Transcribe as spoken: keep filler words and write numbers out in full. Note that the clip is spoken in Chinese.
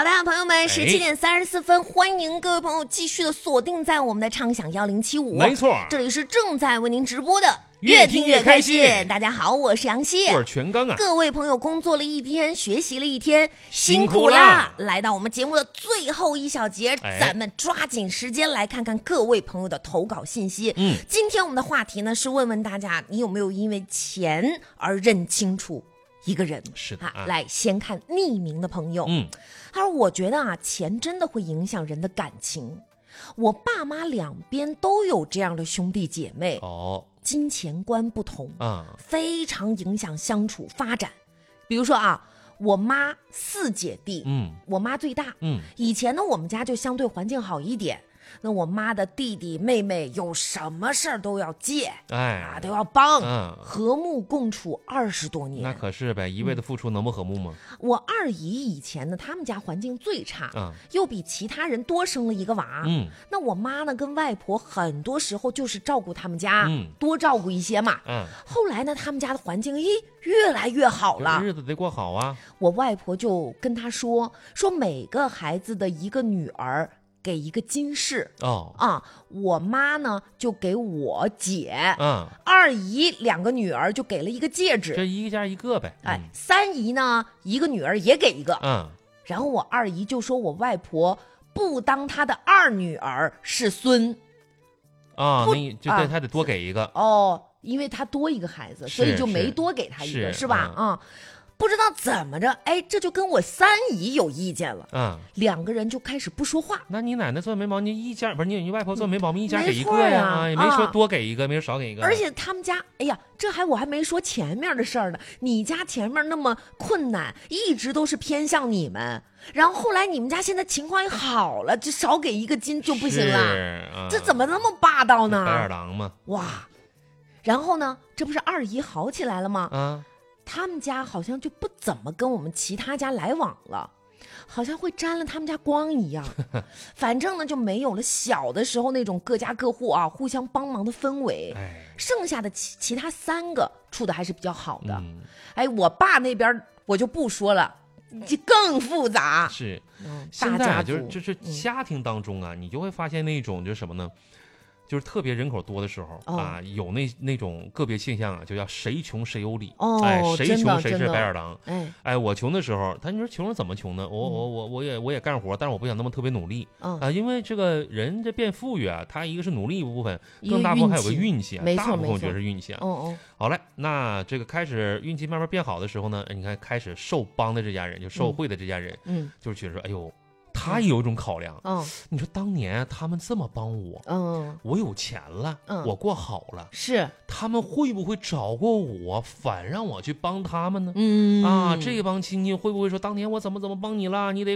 好的，朋友们，十七点三十四分，欢迎各位朋友继续的锁定在我们的畅享幺零七五， 没错， 这里是正在为您直播的。 越听越开心。 大家好，我是杨希， 我是全刚啊。 各位朋友，工作了一天，学习了一天， 辛苦啦！ 苦啦来到我们节目的最后一小节， 哎咱们抓紧时间来看看各位朋友的投稿信息。 嗯， 今天我们的话题呢是问问大家，你有没有因为钱而认清楚一个人？ 是的啊， 来先看匿名的朋友， 嗯， 他说：“我觉得啊，钱真的会影响人的感情。我爸妈两边都有这样的兄弟姐妹， 哦， 金钱观不同啊， 非常影响相处发展。比如说啊，我妈四姐弟， 嗯我妈最大， 嗯， 以前呢我们家就相对环境好一点。”那我妈的弟弟妹妹有什么事儿都要借， 哎啊，都要帮， 嗯， 和睦共处二十多年。 那可是呗，一味的付出能不和睦吗？ 我二姨以前呢，他们家环境最差， 嗯， 又比其他人多生了一个娃。 嗯， 那我妈呢，跟外婆很多时候就是照顾他们家， 嗯， 多照顾一些嘛。 嗯， 后来呢，他们家的环境咦越来越好了， 日子得过好啊。 我外婆就跟他说说每个孩子的一个女儿给一个金饰哦， 啊，我妈呢就给我姐， 嗯， 二姨两个女儿就给了一个戒指， 这一个加一个呗。 哎，三姨呢一个女儿也给一个， 嗯， 然后我二姨就说我外婆不当她的二女儿是孙啊， 不那就啊对他得多给一个。 哦，因为她多一个孩子，所以是就没是多给她一个， 是是吧？ 嗯啊、不知道怎么着，哎，这就跟我三姨有意见了， 嗯， 两个人就开始不说话。 那你奶奶做没毛，你一家不是你你外婆做没毛病，一家没给一错个呀， 呀也没说啊多给一个，没说少给一个。 而且他们家，哎呀，这还我还没说前面的事儿呢。你家前面那么困难，一直都是偏向你们，然后后来你们家现在情况也好了，这少给一个金就不行了， 是啊、 这怎么那么霸道呢？ 白眼狼嘛。 哇！然后呢，这不是二姨好起来了吗？ 啊， 他们家好像就不怎么跟我们其他家来往了，好像会沾了他们家光一样。反正呢，就没有了小的时候那种各家各户啊互相帮忙的氛围。 哎， 剩下的其其他三个处的还是比较好的。 嗯， 哎，我爸那边我就不说了，就更复杂。 是。 嗯， 现在啊， 大家族就是就是家庭当中啊，你就会发现那种就是什么呢？就是特别人口多的时候、 哦、 啊，有那那种个别现象啊，就叫谁穷谁有理。 哦， 哎，谁真的穷谁是真的白眼狼。 哎哎，我穷的时候，他你说穷是怎么穷呢？我、 嗯我我我也我也干活，但是我不想那么特别努力、 嗯啊，因为这个人这变富裕啊，他一个是努力一部分， 一个更大部分还有个运气运气啊， 没错大部分我没错觉得是运气啊。 哦哦， 好嘞，那这个开始运气慢慢变好的时候呢，哎你看开始受帮的这家人，就受贿的这家人， 嗯就是觉得说，哎呦，他也有一种考量。 嗯你说当年他们这么帮我， 嗯， 我有钱了， 嗯我过好了， 是， 他们会不会找过我，反让我去帮他们呢？ 嗯啊，这帮亲戚会不会说，当年我怎么怎么帮你了，你得